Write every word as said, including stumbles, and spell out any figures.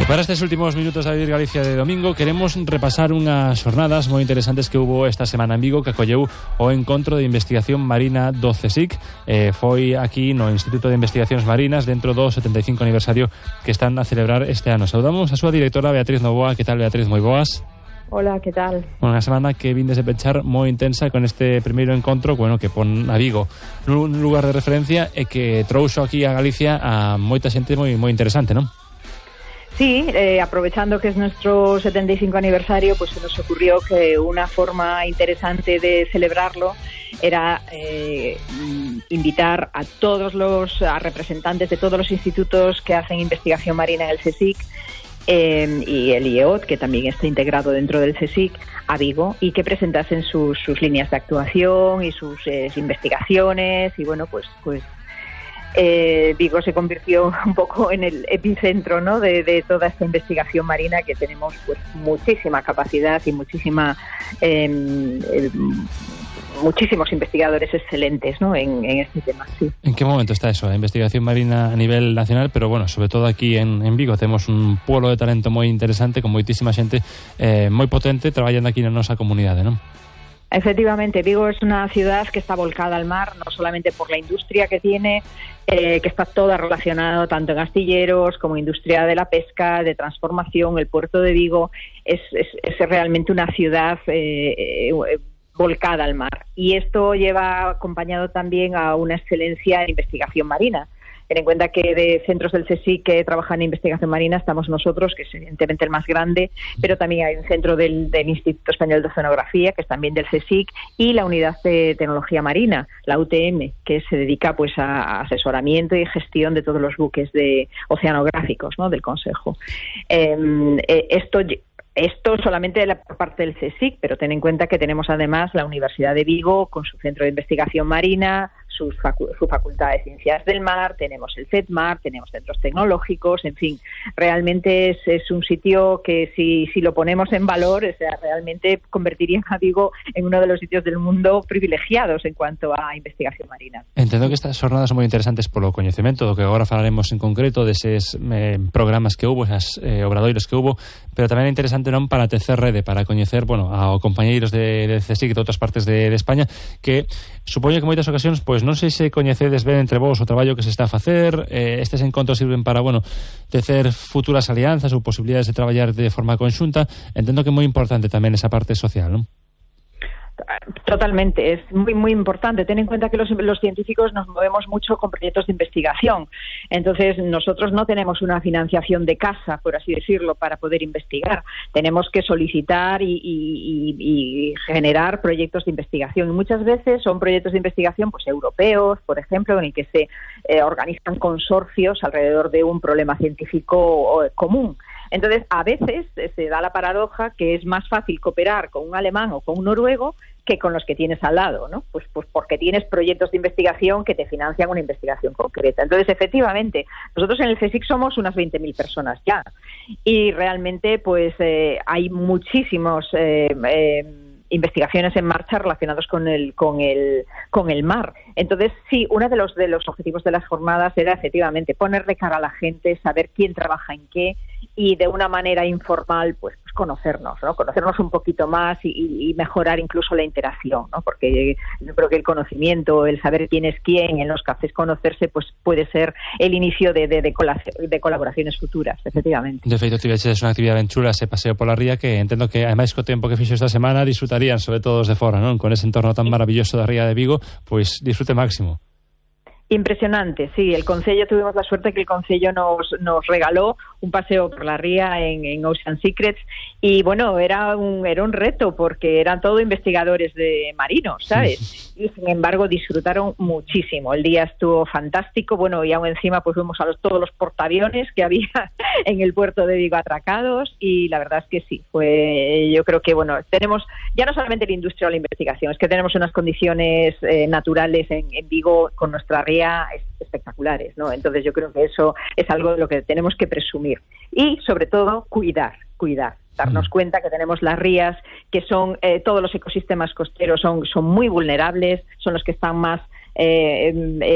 Para estes últimos minutos da Galicia de domingo queremos repasar unhas xornadas moi interesantes que hubo esta semana en Vigo, que acolleu o encontro de investigación marina do CSIC. Eh, foi aquí no Instituto de Investigacións Marinas dentro do setenta e cinco aniversario que están a celebrar este ano. Saudamos a súa directora Beatriz Novoa. Que tal, Beatriz? Moi boas. Hola, que tal? Unha semana que vindes de pechar moi intensa con este primeiro encontro, bueno, que pon a Vigo nun lugar de referencia e que trouxo aquí a Galicia a moita xente moi moi interesante, non? Sí, eh, aprovechando que es nuestro setenta y cinco aniversario, pues se nos ocurrió que una forma interesante de celebrarlo era eh, invitar a todos los a representantes de todos los institutos que hacen investigación marina en el CSIC eh, y el I E O T, que también está integrado dentro del CSIC, a Vigo, y que presentasen sus, sus líneas de actuación y sus eh, investigaciones. Y bueno, pues pues Eh, Vigo se convirtió un poco en el epicentro, ¿no?, de, de toda esta investigación marina, que tenemos pues muchísima capacidad y muchísima eh, eh, muchísimos investigadores excelentes, ¿no?, en, en este tema. Sí. ¿En qué momento está eso, la investigación marina a nivel nacional? Pero bueno, sobre todo aquí en, en Vigo tenemos un pueblo de talento moi interesante, con moitísima xente eh, moi potente traballando aquí na nosa comunidade, ¿non? Efectivamente, Vigo es una ciudad que está volcada al mar, no solamente por la industria que tiene, eh, que está toda relacionada tanto en astilleros como industria de la pesca, de transformación. El puerto de Vigo es, es, es realmente una ciudad eh, eh, volcada al mar, y esto lleva acompañado también a una excelencia en investigación marina. Ten en cuenta que de centros del CSIC que trabajan en investigación marina estamos nosotros, que es evidentemente el más grande, pero también hay un centro del, del Instituto Español de Oceanografía, que es también del CSIC, y la Unidad de Tecnología Marina, la U T M, que se dedica pues a asesoramiento y gestión de todos los buques de oceanográficos, ¿no?, del Consejo. Eh, eh, esto Esto solamente de la parte del CSIC, pero ten en cuenta que tenemos además la Universidad de Vigo con su centro de investigación marina, sus facu- su facultad de ciencias del mar, tenemos el CETMAR, tenemos centros tecnológicos, en fin, realmente es, es un sitio que si, si lo ponemos en valor, o sea, realmente convertiría a Vigo en uno de los sitios del mundo privilegiados en cuanto a investigación marina. Entendo que estas jornadas son moi interesantes polo coñecemento, do que agora falaremos en concreto deses eh, programas que hubo, esas eh, obradoiros que hubo, pero tamén é interesante non para tecer rede, para coñecer, bueno, a compañeiros de, de CSIC de outras partes de, de España, que supoño que en moitas ocasións, pois non sei se coñecedes ben entre vos o traballo que se está a facer. Eh, estes encontros sirven para, bueno, tecer futuras alianzas ou posibilidades de traballar de forma conxunta. Entendo que é moi importante tamén esa parte social, non? Totalmente, es muy muy importante. Ten en cuenta que los, los científicos nos movemos mucho con proyectos de investigación. Entonces, nosotros no tenemos una financiación de casa, por así decirlo, para poder investigar. Tenemos que solicitar y, y, y generar proyectos de investigación. Y muchas veces son proyectos de investigación pues europeos, por ejemplo, en el que se eh, organizan consorcios alrededor de un problema científico común. Entonces, a veces se da la paradoja que es más fácil cooperar con un alemán o con un noruego que con los que tienes al lado, ¿no? Pues, pues porque tienes proyectos de investigación que te financian una investigación concreta. Entonces, efectivamente, nosotros en el CSIC somos unas veinte mil personas ya, y realmente pues eh, hay muchísimos eh, eh, investigaciones en marcha relacionadas con el con el con el mar. Entonces, sí, uno de los de los objetivos de las jornadas era efectivamente poner de cara a la gente, saber quién trabaja en qué, y de una manera informal pues, pues conocernos, ¿no? Conocernos un poquito más y, y mejorar incluso la interacción, ¿no? Porque yo creo que el conocimiento, el saber quién es quién, en los cafés conocerse, pues puede ser el inicio de, de, de, de colaboraciones futuras, efectivamente. De feito, tiveches unha actividade ben chula, ese paseo pola ría, que entendo que ademais co tempo que fixo esta semana disfrutarían, sobre todo os de fora, non? Con ese entorno tan maravilloso da ría de Vigo, pois disfrute máximo. Impresionante, sí. El Concello, tuvimos la suerte que el Concello nos, nos regaló un paseo por la ría en, en Ocean Secrets, y bueno, era un, era un reto porque eran todos investigadores de marinos, ¿sabes? Sí. Y sin embargo disfrutaron muchísimo. El día estuvo fantástico, bueno, y aún encima pues fuimos a los, todos los portaaviones que había en el puerto de Vigo atracados, y la verdad es que sí, fue, yo creo que bueno, tenemos ya no solamente la industria o la investigación, es que tenemos unas condiciones eh, naturales en, en Vigo con nuestra ría espectaculares, ¿no? Entonces yo creo que eso es algo de lo que tenemos que presumir, y sobre todo cuidar, cuidar, darnos cuenta que tenemos las rías, que son eh, todos los ecosistemas costeros son, son muy vulnerables, son los que están más eh,